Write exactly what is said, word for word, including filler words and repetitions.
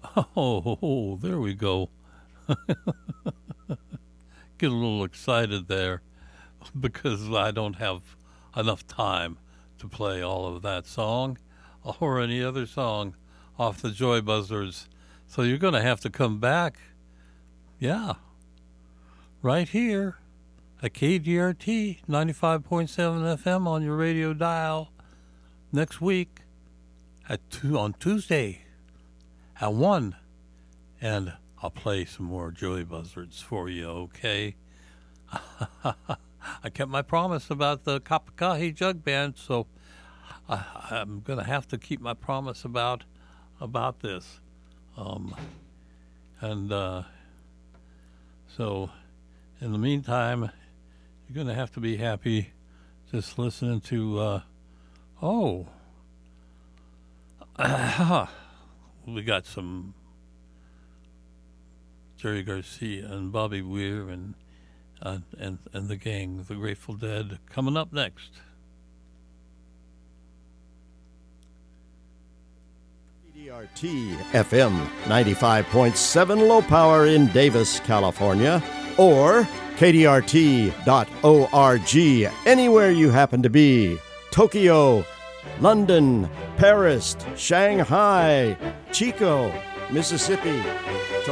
Oh, oh, there we go. Get a little excited there because I don't have enough time to play all of that song or any other song off the Joy Buzzers. So you're going to have to come back. Yeah. Right here at K D R T ninety-five point seven F M on your radio dial next week at two on Tuesday at one, and I'll play some more Joy Buzzards for you, okay? I kept my promise about the Kapakahi Jug Band, so I, I'm going to have to keep my promise about about this. Um, and uh, so, in the meantime, you're going to have to be happy just listening to, uh, oh, we got some Jerry Garcia and Bobby Weir and uh, and and the gang, the Grateful Dead, coming up next. K D R T F M ninety-five point seven low power in Davis, California, or K D R T dot org anywhere you happen to be. Tokyo, London, Paris, Shanghai, Chico, Mississippi.